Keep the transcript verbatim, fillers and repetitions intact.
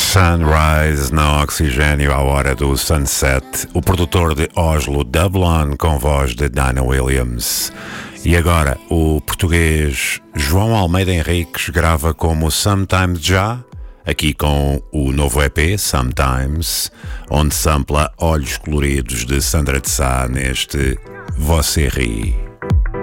Sunrise no Oxigênio à hora do Sunset, o produtor de Oslo Dublin com voz de Dinah Williams. E agora o português João Almeida Henriques grava como Sometimes Já, aqui com o novo E P Sometimes, onde sampla Olhos Coloridos de Sandra de Sá neste Você Ri.